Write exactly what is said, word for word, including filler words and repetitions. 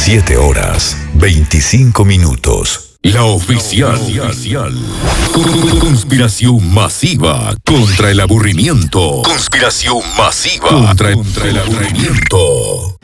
siete horas, veinticinco minutos. La oficial. Conspiración masiva contra el aburrimiento. Conspiración masiva contra, contra el aburrimiento.